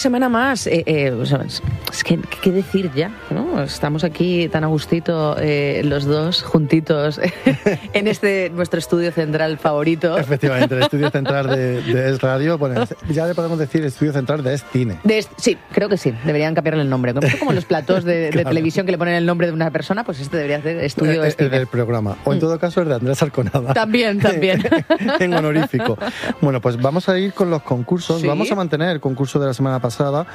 Semana más, es que qué decir ya, ¿no? Estamos aquí tan a gustito los dos juntitos en nuestro estudio central favorito. Efectivamente, el estudio central de Es Radio, bueno, ya le podemos decir estudio central de Es Cine. Sí, creo que sí, deberían cambiarle el nombre. Como los platós de Claro. televisión que le ponen el nombre de una persona, pues este debería ser estudio Es Cine. El del programa, o en todo caso el de Andrés Arconada. También. En honorífico. Bueno, pues vamos a ir con los concursos. ¿Sí? Vamos a mantener el concurso de la semana pasada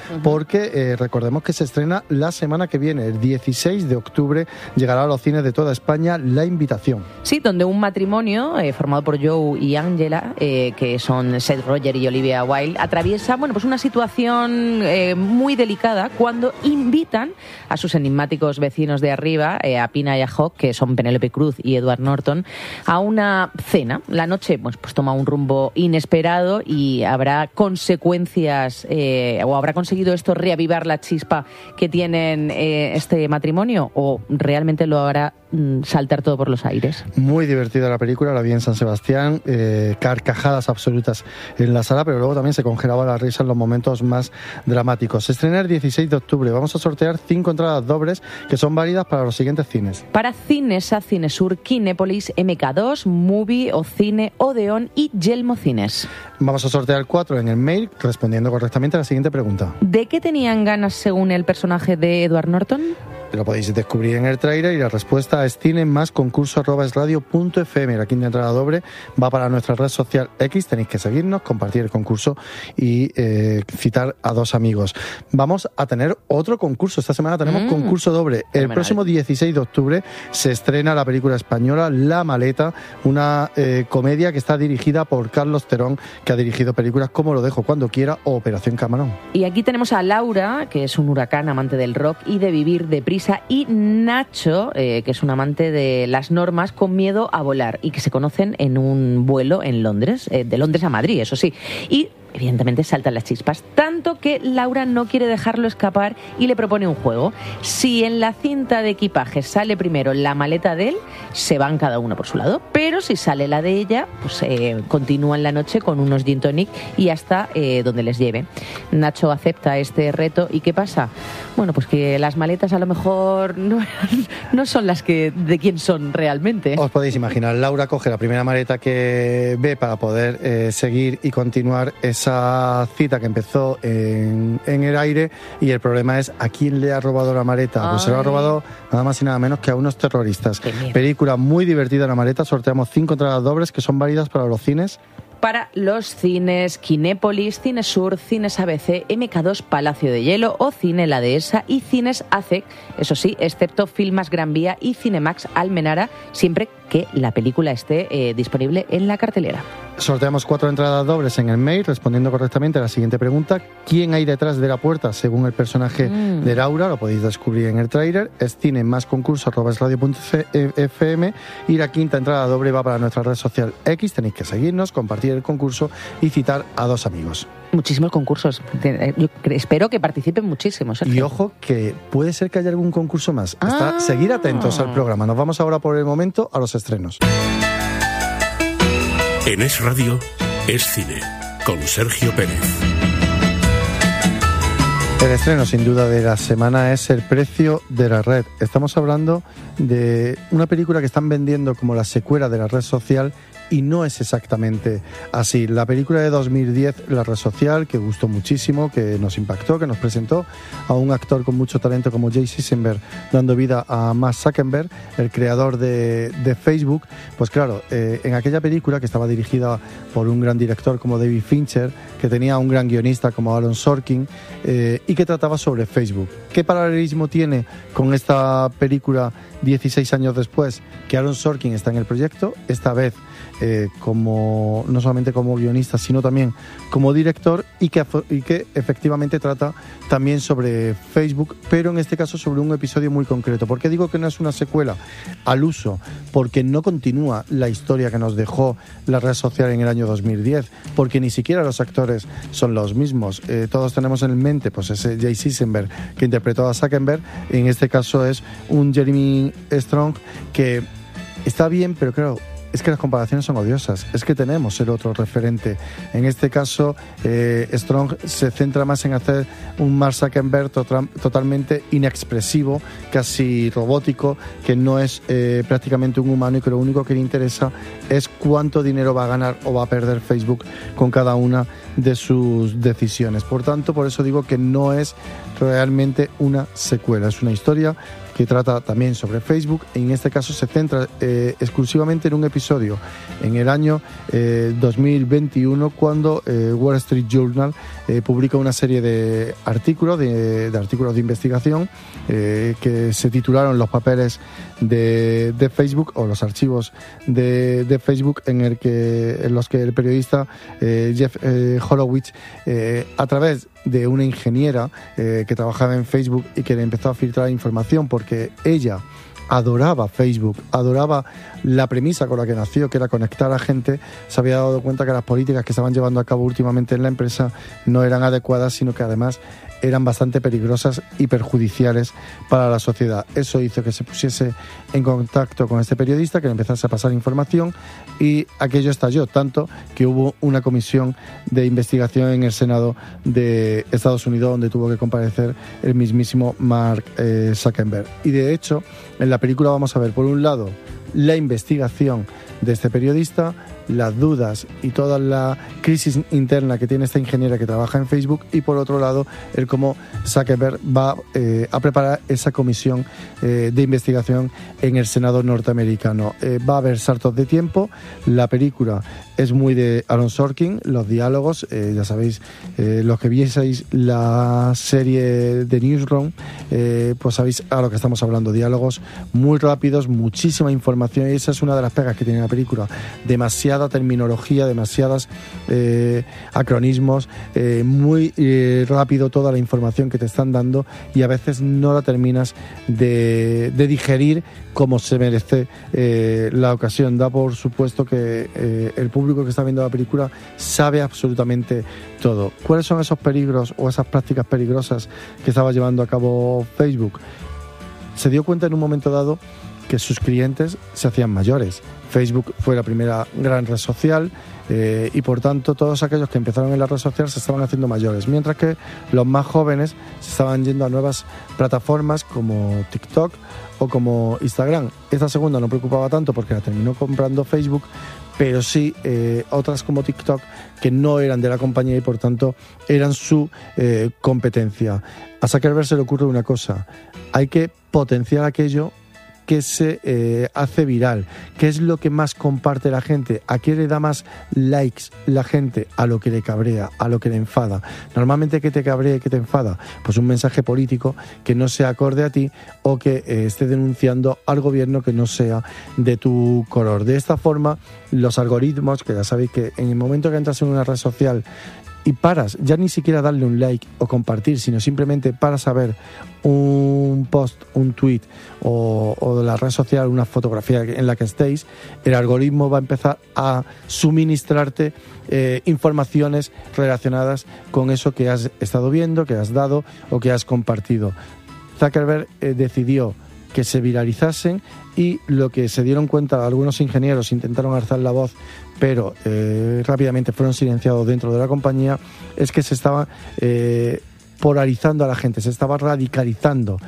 porque recordemos que se estrena la semana que viene, el 16 de octubre, llegará a los cines de toda España La Invitación. Sí, donde un matrimonio formado por Joe y Angela, que son Seth Rogen y Olivia Wilde, atraviesa pues una situación muy delicada cuando invitan a sus enigmáticos vecinos de arriba, a Pina y a Hawk, que son Penélope Cruz y Edward Norton, a una cena. La noche pues toma un rumbo inesperado y habrá consecuencias, o habrá conseguido esto reavivar la chispa que tienen este matrimonio, o realmente lo hará saltar todo por los aires. Muy divertida la película, la vi en San Sebastián, carcajadas absolutas en la sala, pero luego también se congelaba la risa en los momentos más dramáticos. Se estrena el 16 de octubre, vamos a sortear 5 entradas dobles que son válidas para los siguientes cines. Para Cinesa, Cinesur, Kinépolis, MK2, Movie o Cine, Odeón y Yelmo Cines. Vamos a sortear 4 en el mail, respondiendo correctamente a la siguiente pregunta. ¿De qué tenían ganas según el personaje de Edward Norton? Lo podéis descubrir en el tráiler y la respuesta es cine más concurso@esradio.fm. La quinta entrada doble va para nuestra red social X. Tenéis que seguirnos, compartir el concurso y citar a 2 amigos. Vamos a tener otro concurso. Esta semana tenemos concurso doble. El próximo 16 de octubre se estrena la película española La Maleta, una comedia que está dirigida por Carlos Terón, que ha dirigido películas como Lo dejo cuando quiera o Operación Camarón. Y aquí tenemos a Laura, que es un huracán amante del rock y de vivir deprisa, y Nacho, que es un amante de las normas con miedo a volar, y que se conocen en un vuelo en Londres, de Londres a Madrid, eso sí. Y evidentemente saltan las chispas, tanto que Laura no quiere dejarlo escapar y le propone un juego. Si en la cinta de equipaje sale primero la maleta de él, se van cada uno por su lado, pero si sale la de ella, pues continúan la noche con unos gin tonic y hasta donde les lleve. Nacho acepta este reto y ¿qué pasa? Bueno, pues que las maletas a lo mejor no son las que de quién son realmente. Os podéis imaginar, Laura coge la primera maleta que ve para poder seguir y continuar esa cita que empezó en el aire, y el problema es ¿a quién le ha robado la maleta? Pues se lo ha robado nada más y nada menos que a unos terroristas. Película muy divertida, La Maleta. Sorteamos 5 entradas dobles que son válidas para los cines. Para los cines Kinépolis, Cinesur, Cines ABC, MK2 Palacio de Hielo o Cine La Dehesa y Cines ACEC, eso sí, excepto Filmas Gran Vía y Cinemax Almenara, siempre que la película esté disponible en la cartelera. Sorteamos 4 entradas dobles en el mail, respondiendo correctamente a la siguiente pregunta: ¿quién hay detrás de la puerta según el personaje de Laura? Lo podéis descubrir en el tráiler. Es cine más concurso@esradio.fm, y la quinta entrada doble va para nuestra red social X. Tenéis que seguirnos, compartir el concurso y citar a 2 amigos. Muchísimos concursos. Yo espero que participen muchísimos. Y ojo, que puede ser que haya algún concurso más. Seguir atentos al programa. Nos vamos ahora por el momento a los estrenos. En Es Radio, Es Cine, con Sergio Pérez. El estreno, sin duda, de la semana es El precio de la red. Estamos hablando de una película que están vendiendo como la secuela de La red social, y no es exactamente así. La película de 2010, La red social, que gustó muchísimo, que nos impactó, que nos presentó a un actor con mucho talento como Jay Eisenberg, dando vida a Mark Zuckerberg, el creador de Facebook. Pues claro, en aquella película, que estaba dirigida por un gran director como David Fincher, que tenía un gran guionista como Aaron Sorkin, y que trataba sobre Facebook. ¿Qué paralelismo tiene con esta película 16 años después? Que Aaron Sorkin está en el proyecto, esta vez como no solamente como guionista, sino también como director, y que efectivamente trata también sobre Facebook, pero en este caso sobre un episodio muy concreto. ¿Por qué digo que no es una secuela? Al uso, porque no continúa la historia que nos dejó la red social en el año 2010, porque ni siquiera los actores son los mismos. Todos tenemos en mente pues ese Jay Eisenberg que interpretó a Zuckerberg. En este caso es un Jeremy Strong que está bien, pero claro, es que las comparaciones son odiosas, es que tenemos el otro referente. En este caso, Strong se centra más en hacer un Mark Zuckerberg totalmente inexpresivo, casi robótico, que no es prácticamente un humano y que lo único que le interesa es cuánto dinero va a ganar o va a perder Facebook con cada una de sus decisiones. Por tanto, por eso digo que no es realmente una secuela, es una historia que trata también sobre Facebook, y en este caso se centra exclusivamente en un episodio en el año 2021, cuando Wall Street Journal publica una serie de artículos de investigación que se titularon Los papeles de Facebook, o los archivos de Facebook, en los que el periodista Jeff Horowitz, a través de una ingeniera que trabajaba en Facebook y que le empezó a filtrar información porque ella adoraba Facebook, adoraba la premisa con la que nació, que era conectar a gente, se había dado cuenta que las políticas que estaban llevando a cabo últimamente en la empresa no eran adecuadas, sino que además eran bastante peligrosas y perjudiciales para la sociedad. Eso hizo que se pusiese en contacto con este periodista, que le empezase a pasar información, y aquello estalló tanto que hubo una comisión de investigación en el Senado de Estados Unidos, donde tuvo que comparecer el mismísimo Mark Zuckerberg. Y de hecho, en la película vamos a ver, por un lado, la investigación de este periodista, las dudas y toda la crisis interna que tiene esta ingeniera que trabaja en Facebook, y por otro lado el cómo Zuckerberg va a preparar esa comisión de investigación en el Senado norteamericano. Va a haber saltos de tiempo. La película es muy de Aaron Sorkin, los diálogos, ya sabéis, los que vieseis la serie de Newsroom, pues sabéis a lo que estamos hablando. Diálogos muy rápidos, muchísima información, y esa es una de las pegas que tiene la película. Demasiada terminología, demasiados acronismos, muy rápido toda la información que te están dando, y a veces no la terminas de digerir como se merece la ocasión. Da por supuesto que el público que está viendo la película sabe absolutamente todo. ¿Cuáles son esos peligros o esas prácticas peligrosas que estaba llevando a cabo Facebook? Se dio cuenta en un momento dado que sus clientes se hacían mayores. Facebook fue la primera gran red social, y por tanto todos aquellos que empezaron en la red social se estaban haciendo mayores, mientras que los más jóvenes se estaban yendo a nuevas plataformas como TikTok o como Instagram. Esta segunda no preocupaba tanto porque la terminó comprando Facebook, pero sí otras como TikTok, que no eran de la compañía y por tanto eran su competencia. A Zuckerberg se le ocurre una cosa: hay que potenciar aquello que se hace viral. ¿Qué es lo que más comparte la gente? ¿A qué le da más likes la gente? A lo que le cabrea, a lo que le enfada. Normalmente, ¿qué te cabrea y qué te enfada? Pues un mensaje político que no sea acorde a ti, o que esté denunciando al gobierno que no sea de tu color. De esta forma, los algoritmos, que ya sabéis que en el momento que entras en una red social y paras, ya ni siquiera darle un like o compartir, sino simplemente paras a ver un post, un tweet o de la red social, una fotografía en la que estéis, el algoritmo va a empezar a suministrarte informaciones relacionadas con eso que has estado viendo, que has dado o que has compartido. Zuckerberg decidió que se viralizasen, y lo que se dieron cuenta algunos ingenieros, intentaron alzar la voz, pero rápidamente fueron silenciados dentro de la compañía, es que se estaba polarizando a la gente, se estaba radicalizando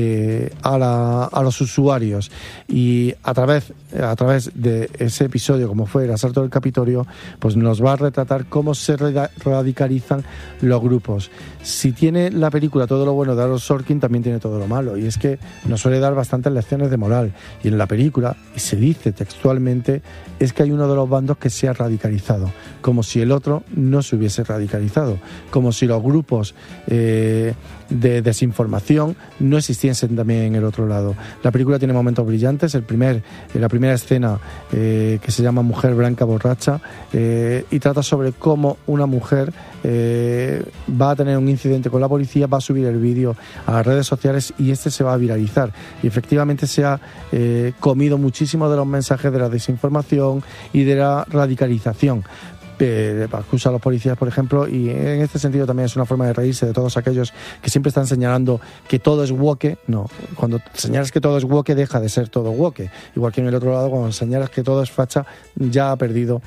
a los usuarios, y a través de ese episodio, como fue el asalto del Capitolio, pues nos va a retratar cómo se radicalizan los grupos. Si tiene la película todo lo bueno de Aaron Sorkin, también tiene todo lo malo, y es que nos suele dar bastantes lecciones de moral, y en la película, y se dice textualmente, es que hay uno de los bandos que se ha radicalizado, como si el otro no se hubiese radicalizado, como si los grupos de desinformación no existiesen también en el otro lado. La película tiene momentos brillantes. La primera escena, que se llama Mujer Blanca Borracha, y trata sobre cómo una mujer va a tener un incidente con la policía, va a subir el vídeo a las redes sociales y este se va a viralizar, y efectivamente se ha comido muchísimo de los mensajes de la desinformación y de la radicalización. acusa a los policías, por ejemplo, y en este sentido también es una forma de reírse de todos aquellos que siempre están señalando que todo es woke. No, cuando señalas que todo es woke deja de ser todo woke, igual que en el otro lado cuando señalas que todo es facha ya ha perdido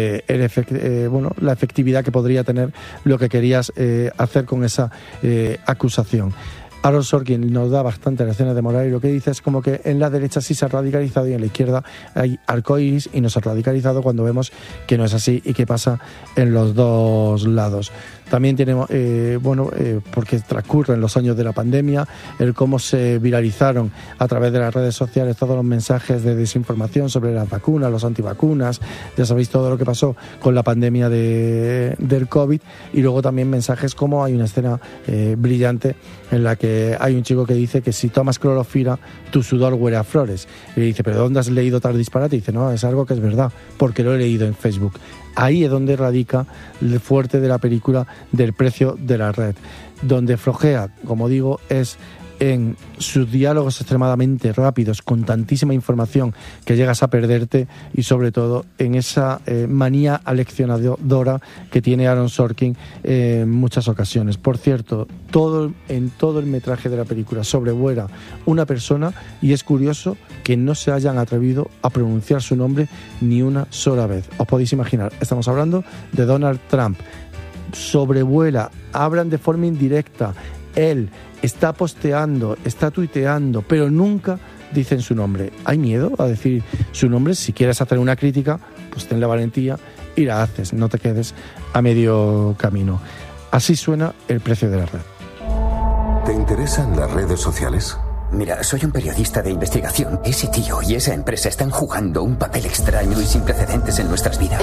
la efectividad que podría tener lo que querías hacer con esa acusación. Aaron Sorkin nos da bastantes lecciones de moral y lo que dice es como que en la derecha sí se ha radicalizado y en la izquierda hay arcoíris y nos ha radicalizado cuando vemos que no es así y que pasa en los dos lados. También tenemos, porque transcurren los años de la pandemia, el cómo se viralizaron a través de las redes sociales todos los mensajes de desinformación sobre las vacunas, los antivacunas, ya sabéis todo lo que pasó con la pandemia del COVID, y luego también mensajes como hay una escena brillante en la que hay un chico que dice que si tomas clorofila, tu sudor huele a flores. Y le dice, ¿pero dónde has leído tal disparate? Y dice, no, es algo que es verdad, porque lo he leído en Facebook. Ahí es donde radica el fuerte de la película del precio de la red. Donde flojea, como digo, es en sus diálogos extremadamente rápidos, con tantísima información que llegas a perderte, y sobre todo en esa manía aleccionadora que tiene Aaron Sorkin en muchas ocasiones. Por cierto, en todo el metraje de la película sobrevuela una persona y es curioso que no se hayan atrevido a pronunciar su nombre ni una sola vez. Os podéis imaginar, estamos hablando de Donald Trump. Sobrevuela, hablan de forma indirecta, él está posteando, está tuiteando, pero nunca dicen su nombre. ¿Hay miedo a decir su nombre? Si quieres hacer una crítica, pues ten la valentía y la haces, no te quedes a medio camino. Así suena el precio de la red. ¿Te interesan las redes sociales? Mira, soy un periodista de investigación. Ese tío y esa empresa están jugando un papel extraño y sin precedentes en nuestras vidas.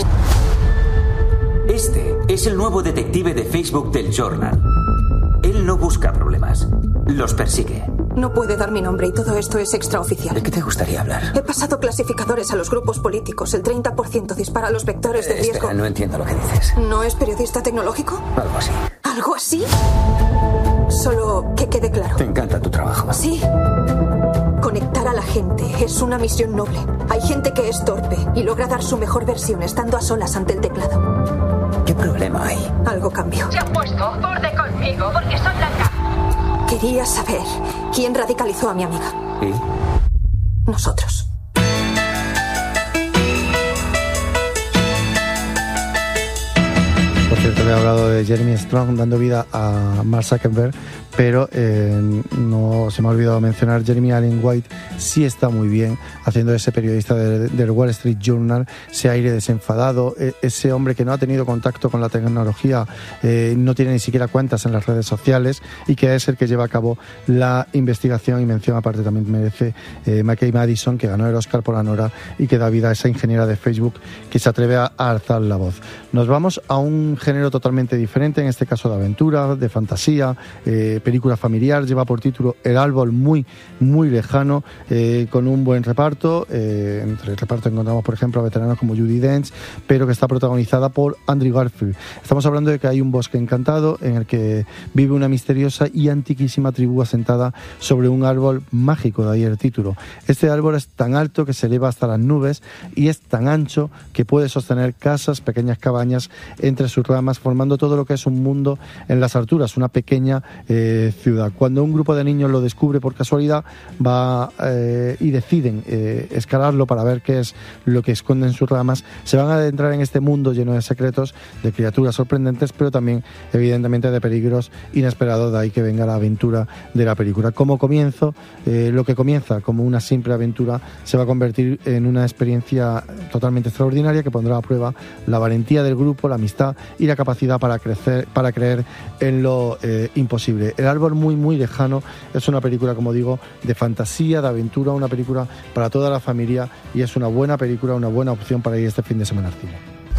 Este es el nuevo detective de Facebook del Journal. Él no busca problemas, los persigue. No puede dar mi nombre y todo esto es extraoficial. ¿De qué te gustaría hablar? He pasado clasificadores a los grupos políticos. El 30% dispara los vectores de riesgo. Espera, no entiendo lo que dices. ¿No es periodista tecnológico? Algo así. ¿Algo así? Solo que quede claro. Te encanta tu trabajo. Sí. Conectar a la gente es una misión noble. Hay gente que es torpe y logra dar su mejor versión estando a solas ante el teclado. ¿Qué problema hay? Algo cambió. Se han puesto borde conmigo porque soy blanca. Quería saber quién radicalizó a mi amiga. ¿Y? Nosotros. Por cierto, he hablado de Jeremy Strong dando vida a Mark Zuckerberg, pero no se me ha olvidado mencionar, Jeremy Allen White sí está muy bien haciendo ese periodista del Wall Street Journal, ese aire desenfadado, ese hombre que no ha tenido contacto con la tecnología, no tiene ni siquiera cuentas en las redes sociales y que es el que lleva a cabo la investigación. Y mención aparte también merece McKay Madison, que ganó el Oscar por Anora y que da vida a esa ingeniera de Facebook que se atreve a alzar la voz. Nos vamos a un género totalmente diferente, en este caso de aventura, de fantasía, película familiar. Lleva por título El árbol muy, muy lejano, con un buen reparto. Entre el reparto encontramos, por ejemplo, a veteranos como Judi Dench, pero que está protagonizada por Andrew Garfield. Estamos hablando de que hay un bosque encantado en el que vive una misteriosa y antiquísima tribu asentada sobre un árbol mágico, de ahí el título. Este árbol es tan alto que se eleva hasta las nubes y es tan ancho que puede sostener casas, pequeñas cabañas entre sus ramas, formando todo lo que es un mundo en las alturas, una pequeña ciudad. Cuando un grupo de niños lo descubre por casualidad, y deciden escalarlo para ver qué es lo que esconde en sus ramas, se van a adentrar en este mundo lleno de secretos, de criaturas sorprendentes, pero también evidentemente de peligros inesperados, de ahí que venga la aventura de la película. Como comienzo, lo que comienza como una simple aventura se va a convertir en una experiencia totalmente extraordinaria que pondrá a prueba la valentía del grupo, la amistad y la capacidad para creer en lo imposible. El árbol muy, muy lejano es una película, como digo, de fantasía, de aventura, una película para toda la familia y es una buena película, una buena opción para ir este fin de semana al cine.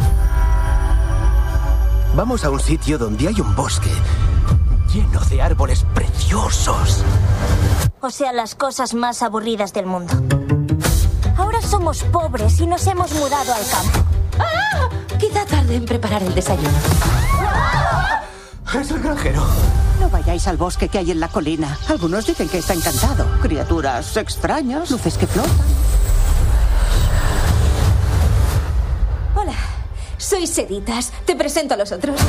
Vamos a un sitio donde hay un bosque lleno de árboles preciosos. O sea, las cosas más aburridas del mundo. Ahora somos pobres y nos hemos mudado al campo. ¡Ah! Quizá tarde en preparar el desayuno. ¡Es el granjero! No vayáis al bosque que hay en la colina. Algunos dicen que está encantado. Criaturas extrañas, luces que flotan. Hola, Soy Seditas. Te presento a los otros.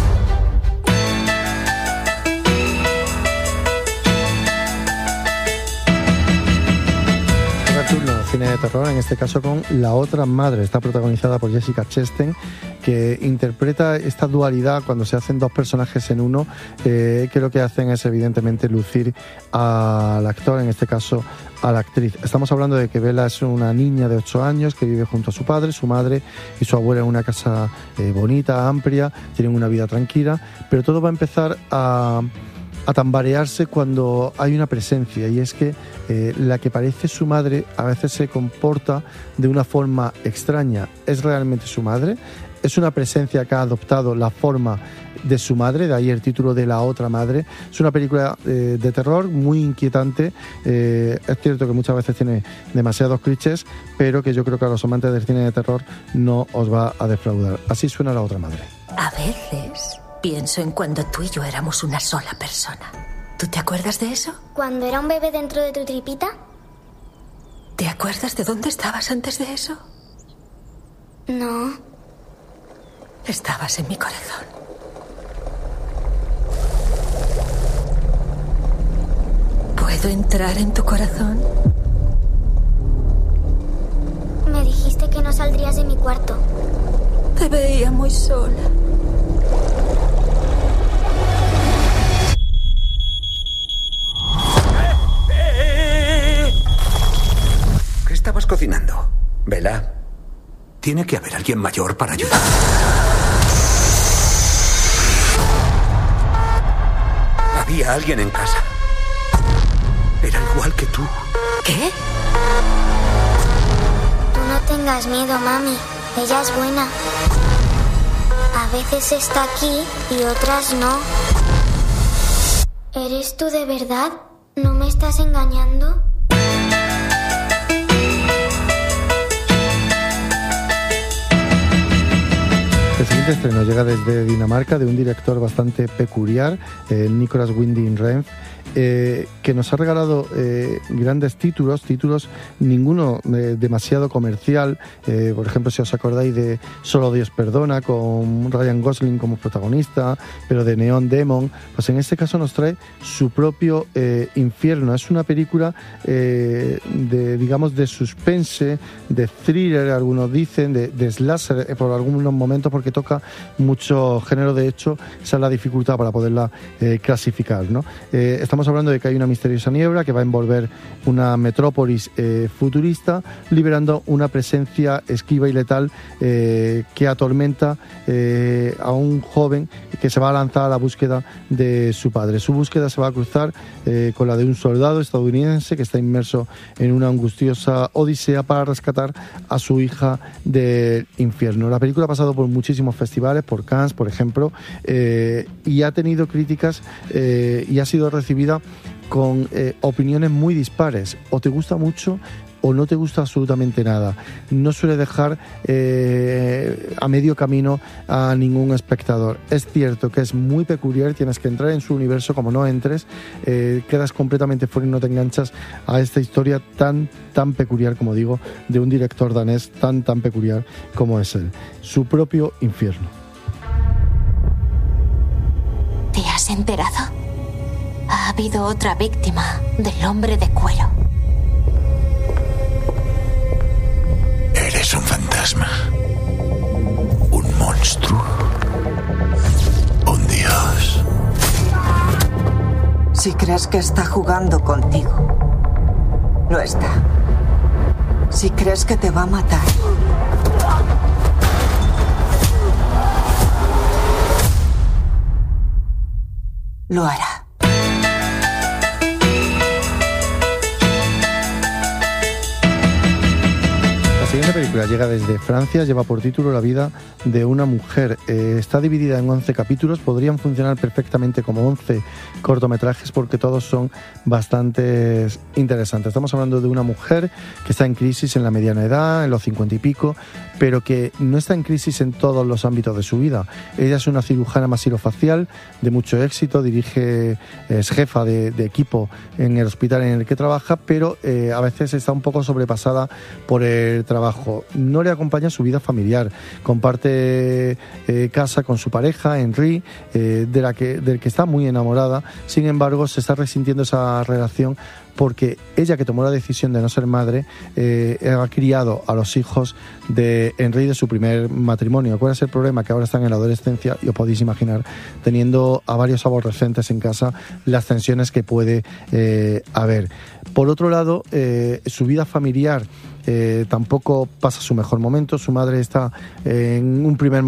Turno, cine de terror, en este caso con La otra madre. Está protagonizada por Jessica Chastain, que interpreta esta dualidad cuando se hacen dos personajes en uno, que lo que hacen es evidentemente lucir al actor, en este caso a la actriz. Estamos hablando de que Bella es una niña de 8 años que vive junto a su padre, su madre y su abuela en una casa bonita, amplia, tienen una vida tranquila, pero todo va a empezar a tambarearse cuando hay una presencia, y es que la que parece su madre a veces se comporta de una forma extraña. ¿Es realmente su madre? ¿Es una presencia que ha adoptado la forma de su madre? De ahí el título de La otra madre. Es una película de terror muy inquietante. Es cierto que muchas veces tiene demasiados clichés, pero que yo creo que a los amantes del cine de terror no os va a defraudar. Así suena La otra madre. A veces pienso en cuando tú y yo éramos una sola persona. ¿Tú te acuerdas de eso? ¿Cuando era un bebé dentro de tu tripita? ¿Te acuerdas de dónde estabas antes de eso? No. Estabas en mi corazón. ¿Puedo entrar en tu corazón? Me dijiste que no saldrías de mi cuarto. Te veía muy sola. ¿Qué estabas cocinando, Bella? Tiene que haber alguien mayor para ayudar. Había alguien en casa. Era igual que tú. ¿Qué? Tú no tengas miedo, mami. Ella es buena. A veces está aquí y otras no. ¿Eres tú de verdad? ¿No me estás engañando? El siguiente estreno llega desde Dinamarca, de un director bastante peculiar, Nicolas Winding Refn, que nos ha regalado grandes títulos, ninguno demasiado comercial. Por ejemplo, si os acordáis de Solo Dios perdona, con Ryan Gosling como protagonista, pero de Neon Demon, pues en este caso nos trae su propio infierno. Es una película de suspense, de thriller, algunos dicen, de slasher por algunos momentos, porque toca mucho género. De hecho, esa es la dificultad para poderla clasificar, ¿no? Estamos hablando de que hay una misteriosa niebla que va a envolver una metrópolis futurista, liberando una presencia esquiva y letal que atormenta a un joven que se va a lanzar a la búsqueda de su padre. Su búsqueda se va a cruzar con la de un soldado estadounidense que está inmerso en una angustiosa odisea para rescatar a su hija del infierno. La película ha pasado por muchísimos festivales, por Cannes, por ejemplo, y ha tenido críticas y ha sido recibida con opiniones muy dispares. O te gusta mucho o no te gusta absolutamente nada. No suele dejar a medio camino a ningún espectador. Es cierto que es muy peculiar, tienes que entrar en su universo. Como no entres, quedas completamente fuera y no te enganchas a esta historia tan peculiar, como digo, de un director danés tan peculiar como es él. Su propio infierno. ¿Te has enterado? Ha habido otra víctima del hombre de cuero. Eres un fantasma. Un monstruo. Un dios. Si crees que está jugando contigo, no está. Si crees que te va a matar, lo hará. La siguiente película llega desde Francia, lleva por título La vida de una mujer. Está dividida en 11 capítulos, podrían funcionar perfectamente como 11 cortometrajes porque todos son bastante interesantes. Estamos hablando de una mujer que está en crisis en la mediana edad, en los 50 y pico, pero que no está en crisis en todos los ámbitos de su vida. Ella es una cirujana maxilofacial de mucho éxito, es jefa de equipo en el hospital en el que trabaja, pero a veces está un poco sobrepasada por el trabajo trabajo, no le acompaña su vida familiar, comparte casa con su pareja, Henry, del que está muy enamorada. Sin embargo, se está resintiendo esa relación porque ella, que tomó la decisión de no ser madre, ha criado a los hijos de Henry de su primer matrimonio. ¿Cuál es el problema? Que ahora están en la adolescencia y os podéis imaginar, teniendo a varios aborrecentes en casa, las tensiones que puede haber. Por otro lado, su vida familiar tampoco pasa su mejor momento. Su madre está en un primer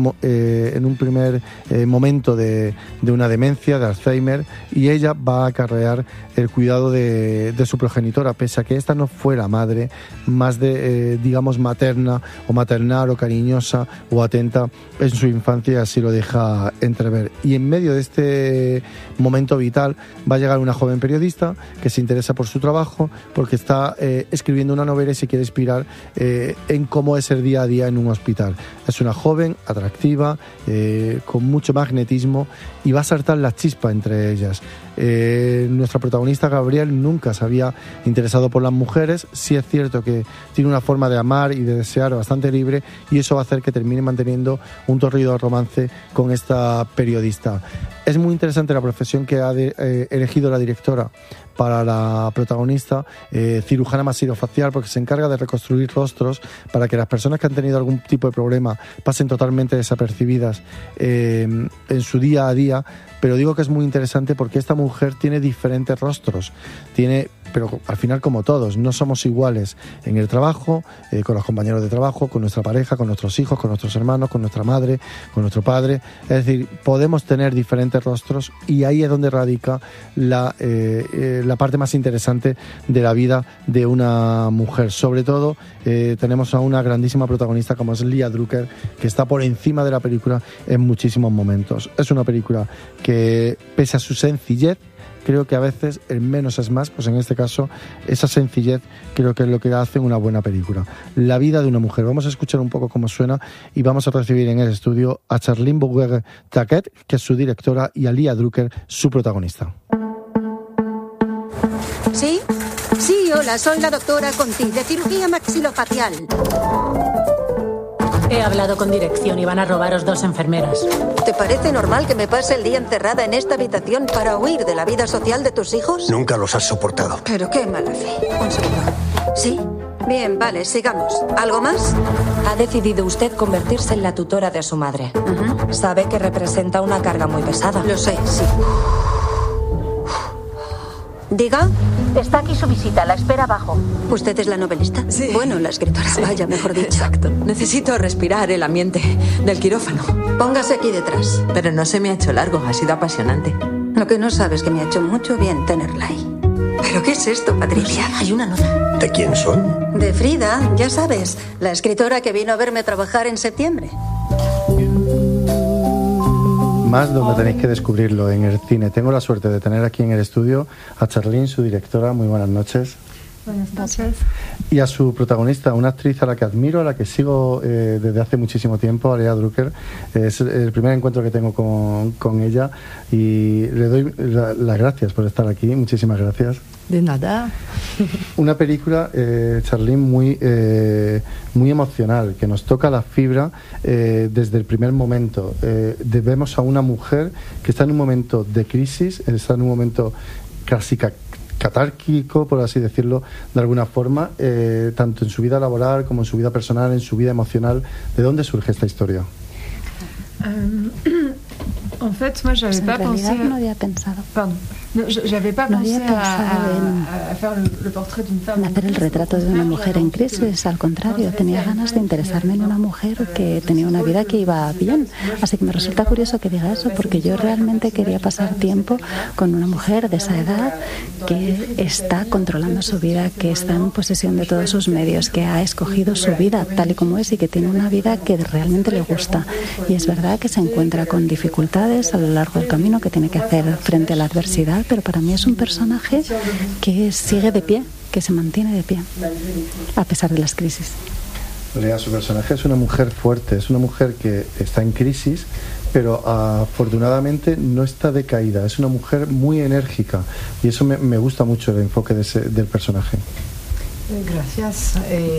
momento de una demencia, de Alzheimer, y ella va a acarrear el cuidado de su progenitora, pese a que esta no fuera madre, más de, digamos, materna o maternal o cariñosa o atenta en su infancia, así lo deja entrever. Y en medio de este momento vital va a llegar una joven periodista que se interesa por su trabajo, porque está escribiendo una novela y se quiere inspirar en cómo es el día a día en un hospital. Es una joven atractiva, con mucho magnetismo, y va a saltar la chispa entre ellas. Nuestra protagonista, Gabriel, nunca se había interesado por las mujeres. Sí es cierto que tiene una forma de amar y de desear bastante libre, y eso va a hacer que termine manteniendo un torrido romance con esta periodista. Es muy interesante la profesión que ha elegido la directora para la protagonista, cirujana masilofacial, porque se encarga de reconstruir rostros para que las personas que han tenido algún tipo de problema pasen totalmente desapercibidas en su día a día. Pero digo que es muy interesante porque esta mujer tiene diferentes rostros, pero al final, como todos, no somos iguales en el trabajo, con los compañeros de trabajo, con nuestra pareja, con nuestros hijos, con nuestros hermanos, con nuestra madre, con nuestro padre. Es decir, podemos tener diferentes rostros, y ahí es donde radica la parte más interesante de la vida de una mujer. Sobre todo, tenemos a una grandísima protagonista como es Leah Drucker, que está por encima de la película en muchísimos momentos. Es una película que, pese a su sencillez, creo que a veces el menos es más, pues en este caso esa sencillez creo que es lo que hace una buena película. La vida de una mujer. Vamos a escuchar un poco cómo suena y vamos a recibir en el estudio a Charlene Bouguer-Taquet, que es su directora, y a Leah Drucker, su protagonista. ¿Sí? Sí, hola, soy la doctora Conti, de cirugía maxilofacial. He hablado con dirección y van a robaros 2 enfermeras. ¿Te parece normal que me pase el día encerrada en esta habitación para huir de la vida social de tus hijos? Nunca los has soportado. Pero qué mala fe. Un segundo. ¿Sí? Bien, vale, sigamos. ¿Algo más? Ha decidido usted convertirse en la tutora de su madre. Sabe que representa una carga muy pesada. Lo sé, sí. ¿Diga? Está aquí su visita, la espera abajo. ¿Usted es la novelista? Sí. Bueno, la escritora, sí. Vaya, mejor dicho. Exacto. Necesito respirar el ambiente del quirófano. Póngase aquí detrás. Pero no se me ha hecho largo, ha sido apasionante. Lo que no sabes es que me ha hecho mucho bien tenerla ahí. ¿Pero qué es esto, Patricia? No sé, hay una nota. ¿De quién son? De Frida, ya sabes, la escritora que vino a verme a trabajar en septiembre. Más donde tenéis que descubrirlo, en el cine. Tengo la suerte de tener aquí en el estudio a Charlene, su directora. Muy buenas noches. Buenas noches. Y a su protagonista, una actriz a la que admiro, a la que sigo desde hace muchísimo tiempo, a Leah Drucker. Es el primer encuentro que tengo con ella y le doy las gracias por estar aquí. Muchísimas gracias. De nada. Una película, Charlene, muy emocional, que nos toca la fibra desde el primer momento. Vemos a una mujer que está en un momento de crisis, está en un momento casi catárquico, por así decirlo, de alguna forma, tanto en su vida laboral como en su vida personal, en su vida emocional. ¿De dónde surge esta historia? En fait, moi, j'avais pas pensé. No había pensado. Pardon. No, j'avais pas pensé a faire le portrait d'une femme. En hacer el retrato de una mujer en crisis. Al contrario, tenía ganas de interesarme en una mujer que tenía una vida que iba bien. Así que me resulta curioso que diga eso, porque yo realmente quería pasar tiempo con una mujer de esa edad que está controlando su vida, que está en posesión de todos sus medios, que ha escogido su vida tal y como es y que tiene una vida que realmente le gusta. Y es verdad que se encuentra con dificultades a lo largo del camino, que tiene que hacer frente a la adversidad, pero para mí es un personaje que sigue de pie, que se mantiene de pie a pesar de las crisis. Lea, su personaje es una mujer fuerte, es una mujer que está en crisis, pero afortunadamente no está decaída, es una mujer muy enérgica, y eso me gusta mucho, el enfoque del personaje. Gracias.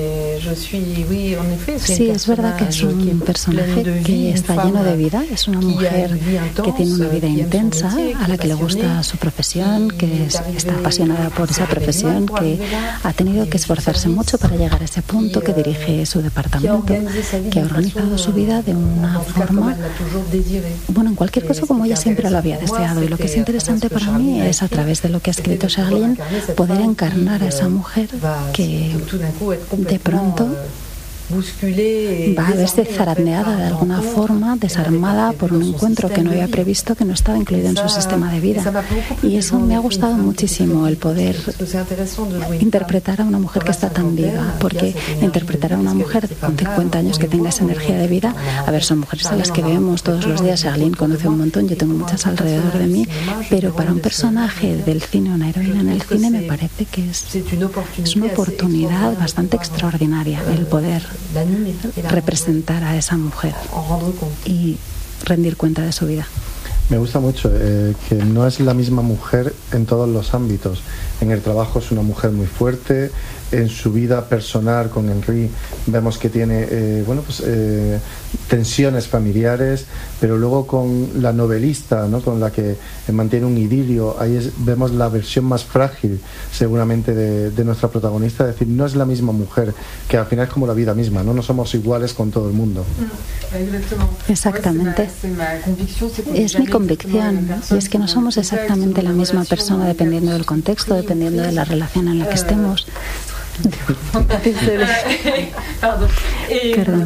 Sí, es verdad que es un personaje que está lleno de vida. Es una mujer que tiene una vida intensa, a la que le gusta su profesión, que está apasionada por esa profesión, que ha tenido que esforzarse mucho para llegar a ese punto, que dirige su departamento, que ha organizado su vida de una forma, bueno, en cualquier caso como ella siempre lo había deseado. Y lo que es interesante para mí es, a través de lo que ha escrito Charlene, poder encarnar a esa mujer que de pronto va a verse zarandeada de alguna forma, desarmada por un encuentro que no había previsto, que no estaba incluido en su sistema de vida. Y eso me ha gustado muchísimo, el poder interpretar a una mujer que está tan viva, porque interpretar a una mujer con 50 años que tenga esa energía de vida, a ver, son mujeres a las que vemos todos los días. Charlene conoce un montón, yo tengo muchas alrededor de mí, pero para un personaje del cine, una heroína en el cine, me parece que es una oportunidad bastante extraordinaria el poder representar a esa mujer y rendir cuenta de su vida. Me gusta mucho que no es la misma mujer en todos los ámbitos. En el trabajo es una mujer muy fuerte. En su vida personal con Henry vemos que tiene tensiones familiares, pero luego con la novelista, ¿no?, con la que mantiene un idilio, ahí vemos la versión más frágil seguramente de nuestra protagonista. Es decir, no es la misma mujer, que al final es como la vida misma, no somos iguales con todo el mundo. Exactamente. Es mi convicción, y es que no somos exactamente la misma persona dependiendo del contexto, dependiendo de la relación en la que estemos. Perdón.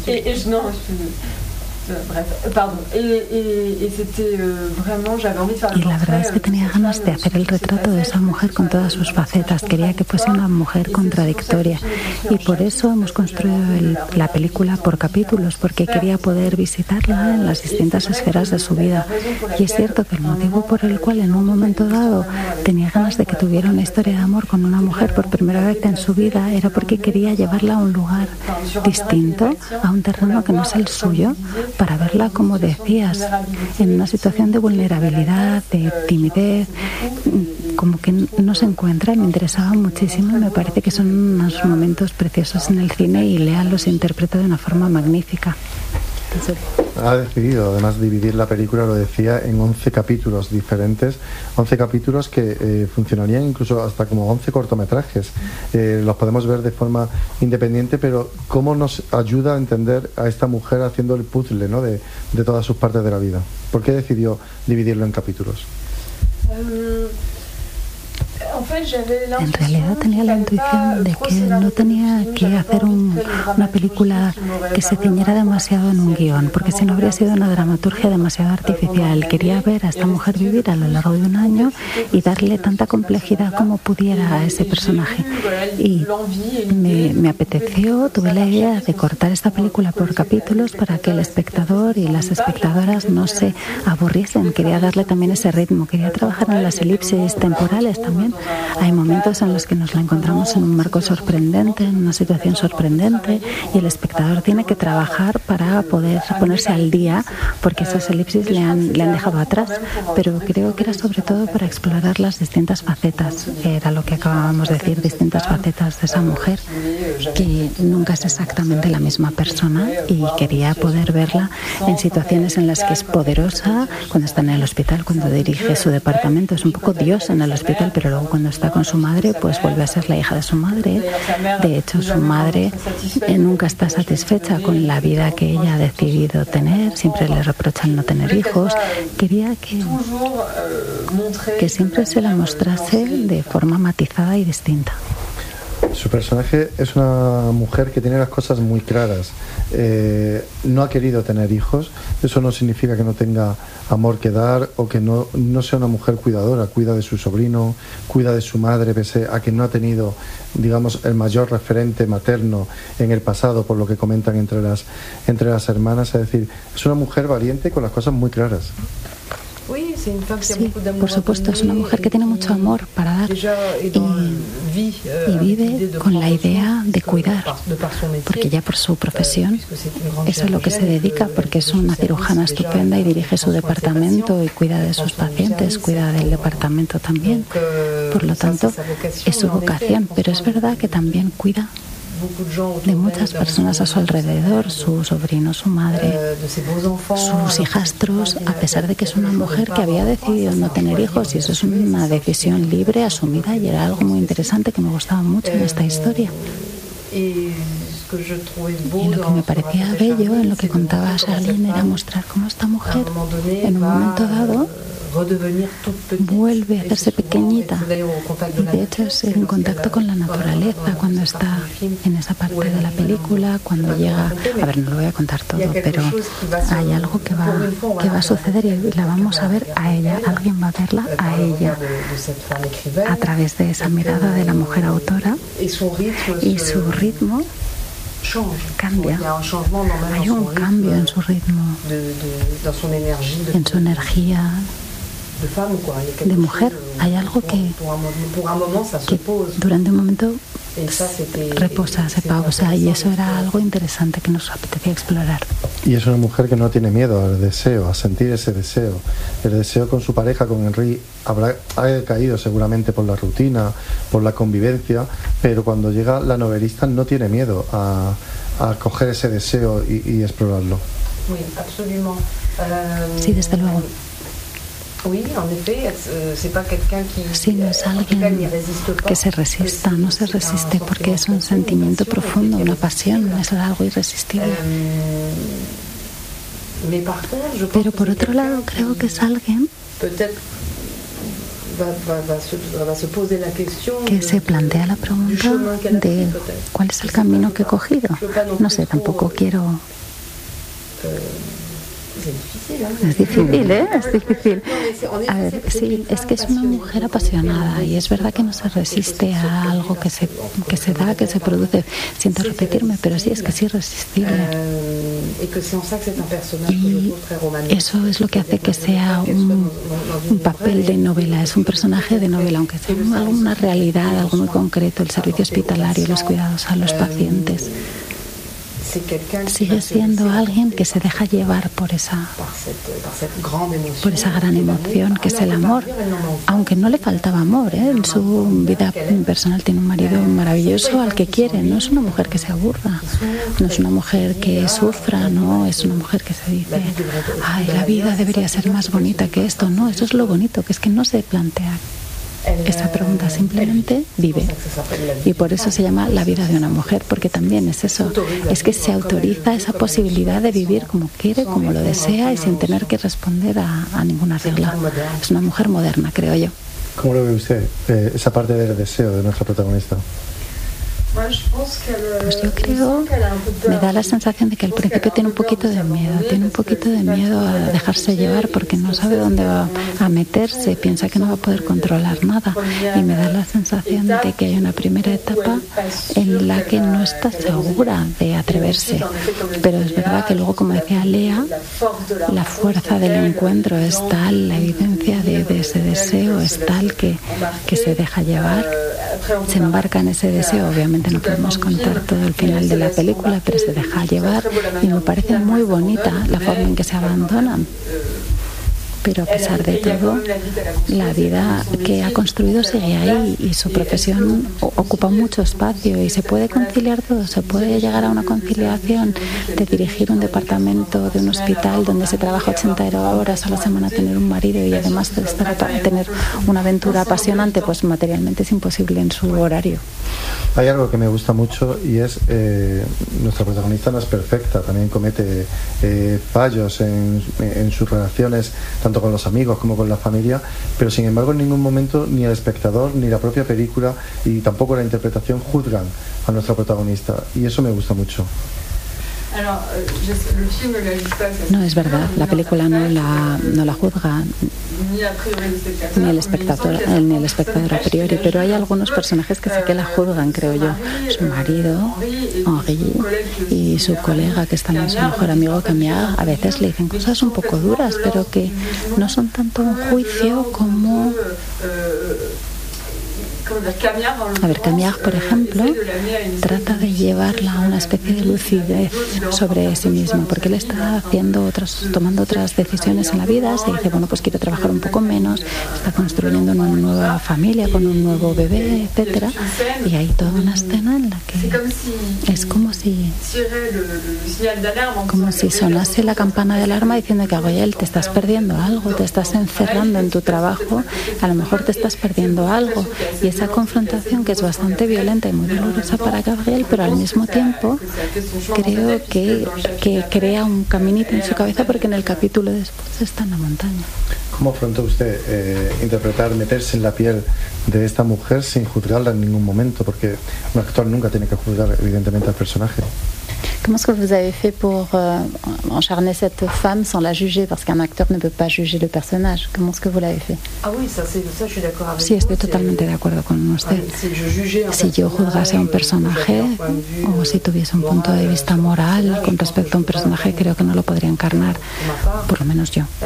Y la verdad es que tenía ganas de hacer el retrato de esa mujer con todas sus facetas. Quería que fuese una mujer contradictoria, y por eso hemos construido la película por capítulos, porque quería poder visitarla en las distintas esferas de su vida. Y es cierto que el motivo por el cual en un momento dado tenía ganas de que tuviera una historia de amor con una mujer por primera vez en su vida era porque quería llevarla a un lugar distinto, a un terreno que no es el suyo, para verla, como decías, en una situación de vulnerabilidad, de timidez, como que no se encuentra. Me interesaba muchísimo y me parece que son unos momentos preciosos en el cine, y Lea los interpreta de una forma magnífica. Ha decidido además dividir la película, lo decía, en 11 capítulos diferentes, 11 capítulos que funcionarían incluso hasta como 11 cortometrajes. Los podemos ver de forma independiente, pero cómo nos ayuda a entender a esta mujer haciendo el puzzle, ¿no?, de todas sus partes de la vida. ¿Por qué decidió dividirlo en capítulos? En realidad tenía la intuición de que no tenía que hacer una película que se ciñera demasiado en un guión, porque si no habría sido una dramaturgia demasiado artificial. Quería ver a esta mujer vivir a lo largo de un año y darle tanta complejidad como pudiera a ese personaje. Y me apeteció, tuve la idea de cortar esta película por capítulos para que el espectador y las espectadoras no se aburriesen. Quería darle también ese ritmo, quería trabajar en las elipsis temporales también. Hay momentos en los que nos la encontramos en un marco sorprendente, en una situación sorprendente, y el espectador tiene que trabajar para poder ponerse al día, porque esas elipsis le han dejado atrás. Pero creo que era sobre todo para explorar las distintas facetas, era lo que acabábamos de decir, distintas facetas de esa mujer, que nunca es exactamente la misma persona, y quería poder verla en situaciones en las que es poderosa, cuando está en el hospital, cuando dirige su departamento, es un poco Dios en el hospital, pero luego cuando está con su madre, pues vuelve a ser la hija de su madre. De hecho, su madre nunca está satisfecha con la vida que ella ha decidido tener, siempre le reprocha el no tener hijos. Quería que siempre se la mostrase de forma matizada y distinta. Su personaje es una mujer que tiene las cosas muy claras. No ha querido tener hijos. Eso no significa que no tenga amor que dar o que no sea una mujer cuidadora. Cuida de su sobrino, cuida de su madre, pese a que no ha tenido, digamos, el mayor referente materno en el pasado, por lo que comentan entre las hermanas. Es decir, es una mujer valiente con las cosas muy claras. Sí, por supuesto, es una mujer que tiene mucho amor para dar y vive con la idea de cuidar, porque ya por su profesión eso es lo que se dedica, porque es una cirujana estupenda y dirige su departamento y cuida de sus pacientes, cuida del departamento también. por lo tanto es su vocación, pero es verdad que también cuida de muchas personas a su alrededor, su sobrino, su madre, sus hijastros, a pesar de que es una mujer que había decidido no tener hijos, y eso es una decisión libre, asumida, y era algo muy interesante que me gustaba mucho en esta historia. Y lo que me parecía bello en lo que contaba Charlene era mostrar cómo esta mujer en un momento dado vuelve a hacerse pequeñita, y de hecho es en contacto con la naturaleza cuando está en esa parte de la película, cuando llega, a ver, no lo voy a contar todo, pero hay algo que va a suceder y la vamos a ver a ella, alguien va a verla a ella a través de esa mirada de la mujer autora, y su ritmo cambia. Hay un cambio en su ritmo, en su energía de mujer. Hay algo que durante un momento reposa, se pausa, y eso era algo interesante que nos apetecía explorar. Y es una mujer que no tiene miedo al deseo, a sentir ese deseo. El deseo con su pareja, con Henry, ha caído seguramente por la rutina, por la convivencia, pero cuando llega la novelista no tiene miedo a coger ese deseo y explorarlo. Sí, desde luego. Sí, no es alguien que se resista, no se resiste porque es un sentimiento profundo, una pasión, es algo irresistible. Pero por otro lado creo que es alguien que se plantea la pregunta de cuál es el camino que he cogido. No sé, tampoco quiero... Es difícil, ¿eh? Es difícil. A ver, sí, es que es una mujer apasionada y es verdad que no se resiste a algo que se da, que se produce. Siento repetirme, pero sí, es que es irresistible. Y eso es lo que hace que sea un papel de novela, es un personaje de novela, aunque sea una realidad, algo muy concreto, el servicio hospitalario, los cuidados a los pacientes. Sigue siendo alguien que se deja llevar por esa gran emoción que es el amor, aunque no le faltaba amor, ¿eh? En su vida personal tiene un marido maravilloso al que quiere. No es una mujer que se aburra, no es una mujer que sufra, no es una mujer que se dice, ay, la vida debería ser más bonita que esto. No, eso es lo bonito, que es que no se plantea esa pregunta, simplemente vive. Y por eso se llama La vida de una mujer, porque también es eso, es que se autoriza esa posibilidad de vivir como quiere, como lo desea y sin tener que responder a ninguna regla. Es una mujer moderna, creo yo. ¿Cómo lo ve usted, esa parte del deseo de nuestra protagonista? Pues yo creo, me da la sensación de que al principio tiene un poquito de miedo a dejarse llevar porque no sabe dónde va a meterse, piensa que no va a poder controlar nada, y me da la sensación de que hay una primera etapa en la que no está segura de atreverse, pero es verdad que luego, como decía Lea, la fuerza del encuentro es tal, la evidencia de ese deseo es tal que se deja llevar, se embarca en ese deseo. Obviamente no podemos contar todo el final de la película, pero se deja llevar y me parece muy bonita la forma en que se abandonan. Pero a pesar de todo, la vida que ha construido sigue ahí y su profesión ocupa mucho espacio y se puede conciliar todo, se puede llegar a una conciliación de dirigir un departamento de un hospital donde se trabaja 80 horas a la semana, tener un marido y además tener una aventura apasionante, pues materialmente es imposible en su horario. Hay algo que me gusta mucho y es nuestra protagonista no es perfecta, también comete fallos en sus relaciones, tanto con los amigos como con la familia, pero sin embargo en ningún momento ni el espectador ni la propia película y tampoco la interpretación juzgan a nuestra protagonista, y eso me gusta mucho. No, es verdad, la película no la juzga ni el espectador a priori, pero hay algunos personajes que sí que la juzgan, creo yo. Su marido, Henri, y su colega, que es también su mejor amigo, Camilla, a veces le dicen cosas un poco duras, pero que no son tanto un juicio como A ver, Cammard, por ejemplo, trata de llevarla a una especie de lucidez sobre sí misma, porque él está tomando otras decisiones en la vida. Se dice, bueno, pues quiero trabajar un poco menos, está construyendo una nueva familia con un nuevo bebé, etcétera, y hay toda una escena en la que es como si sonase la campana de alarma diciendo que, Gabriel, te estás perdiendo algo, te estás encerrando en tu trabajo, a lo mejor te estás perdiendo algo. Y esa confrontación, que es bastante violenta y muy dolorosa para Gabriel, pero al mismo tiempo creo que crea un caminito en su cabeza, porque en el capítulo después está en la montaña. ¿Cómo afrontó usted meterse en la piel de esta mujer sin juzgarla en ningún momento? Porque un actor nunca tiene que juzgar, evidentemente, al personaje. Comment est-ce que vous avez fait pour encharner cette femme sans la juger? Parce qu'un acteur ne peut pas juger le personnage. Comment est-ce que vous l'avez fait? Ah oui, ça je suis d'accord avec vous. Sí, estoy totalmente de acuerdo con usted. Si yo juzgase a un personaje o si tuviese un punto de vista moral con respecto a un personaje, creo que no lo podría encarnar, por lo menos yo.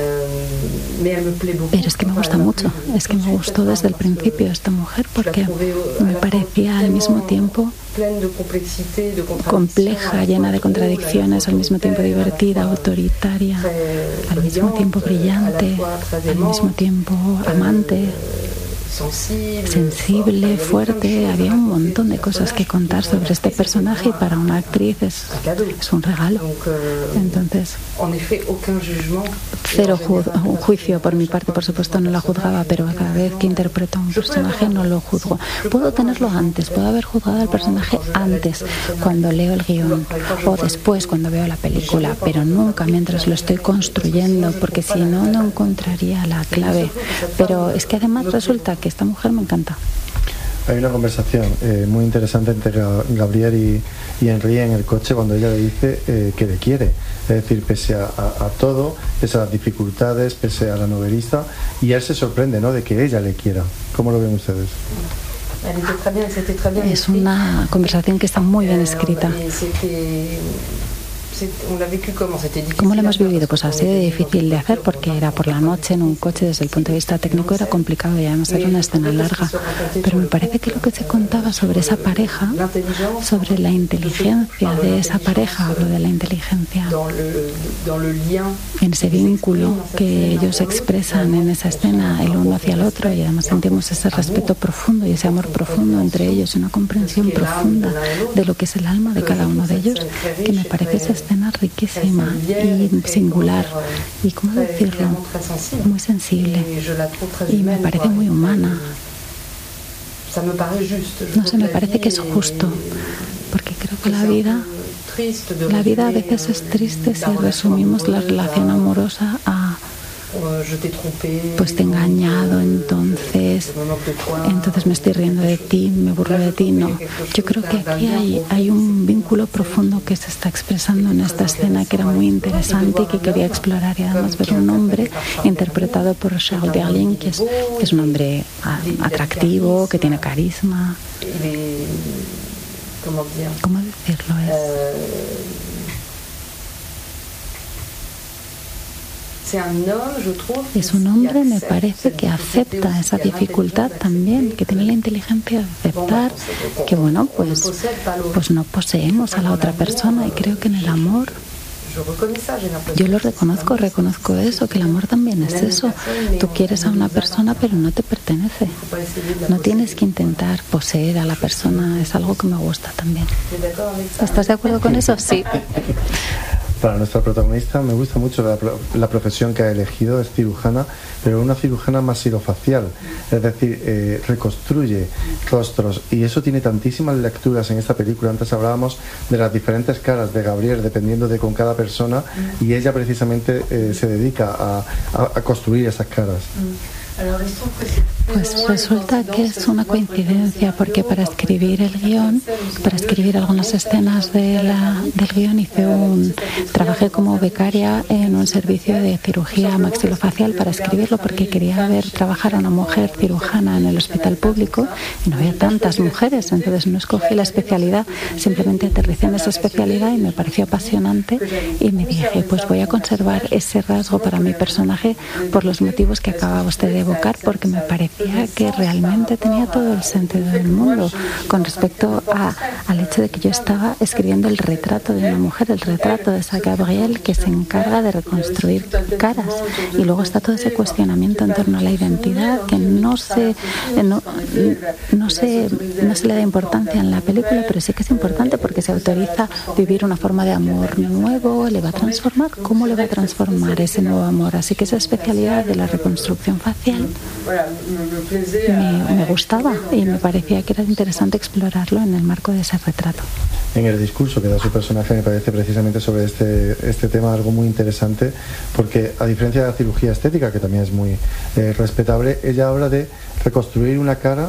Pero es que me gusta mucho, es que me gustó desde el principio esta mujer, porque me parecía al mismo tiempo compleja, llena de contradicciones, al mismo tiempo divertida, autoritaria, al mismo tiempo brillante, al mismo tiempo amante, sensible, fuerte. Había un montón de cosas que contar sobre este personaje, y para una actriz es un regalo. Entonces, cero juicio por mi parte, por supuesto no la juzgaba, pero cada vez que interpreto a un personaje no lo juzgo. Puedo tenerlo antes, puedo haber juzgado al personaje antes, cuando leo el guión, o después cuando veo la película, pero nunca mientras lo estoy construyendo, porque si no, no encontraría la clave. Pero es que además resulta que esta mujer me encanta. Hay una conversación muy interesante entre Gabriel y Henry en el coche, cuando ella le dice que le quiere. Es decir, pese a todo, pese a las dificultades, pese a la novelista, y él se sorprende, ¿no?, de que ella le quiera. ¿Cómo lo ven ustedes? Es una conversación que está muy bien escrita. ¿Cómo lo hemos vivido? Pues ha sido difícil de hacer, porque era por la noche en un coche. Desde el punto de vista técnico era complicado, y además era una escena larga, pero me parece que lo que se contaba sobre esa pareja, sobre la inteligencia de esa pareja, hablo de la inteligencia en ese vínculo que ellos expresan en esa escena el uno hacia el otro, y además sentimos ese respeto profundo y ese amor profundo entre ellos, una comprensión profunda de lo que es el alma de cada uno de ellos, que me parece esa escena riquísima y singular, y ¿cómo decirlo?, muy sensible, y me parece muy humana. No sé, me parece que es justo, porque creo que la vida a veces es triste si resumimos la relación amorosa a pues te he engañado, entonces me estoy riendo de ti, me burlo de ti. No, yo creo que aquí hay un vínculo profundo que se está expresando en esta escena, que era muy interesante y que quería explorar, y además ver un hombre interpretado por Charles Berling, que es un hombre atractivo, que tiene carisma. ¿Cómo decirlo? Es un hombre, me parece, que acepta esa dificultad también, que tiene la inteligencia de aceptar que, bueno, pues no poseemos a la otra persona, y creo que en el amor yo lo reconozco eso, que el amor también es eso. Tú quieres a una persona, pero no te pertenece. No tienes que intentar poseer a la persona, es algo que me gusta también. ¿Estás de acuerdo con eso? Sí. Para nuestra protagonista me gusta mucho la profesión que ha elegido, es cirujana, pero una cirujana masilofacial, es decir, reconstruye rostros, y eso tiene tantísimas lecturas en esta película. Antes hablábamos de las diferentes caras de Gabriel dependiendo de con cada persona, y ella precisamente se dedica a construir esas caras. Pues resulta que es una coincidencia, porque para escribir el guión, para escribir algunas escenas del guión, trabajé como becaria en un servicio de cirugía maxilofacial para escribirlo, porque quería trabajar a una mujer cirujana en el hospital público, y no había tantas mujeres, entonces no escogí la especialidad, simplemente aterricé en esa especialidad y me pareció apasionante, y me dije, pues voy a conservar ese rasgo para mi personaje por los motivos que acaba usted de evocar, porque me parecía parecía que realmente tenía todo el sentido del mundo con respecto al hecho de que yo estaba escribiendo el retrato de una mujer, el retrato de esa Gabrielle que se encarga de reconstruir caras. Y luego está todo ese cuestionamiento en torno a la identidad que no se le da importancia en la película, pero sí que es importante porque se autoriza vivir una forma de amor nuevo. ¿Le va a transformar? ¿Cómo le va a transformar ese nuevo amor? Así que esa especialidad de la reconstrucción facial me gustaba y me parecía que era interesante explorarlo en el marco de ese retrato. En el discurso que da su personaje me parece precisamente sobre este tema algo muy interesante, porque a diferencia de la cirugía estética, que también es muy respetable, ella habla de reconstruir una cara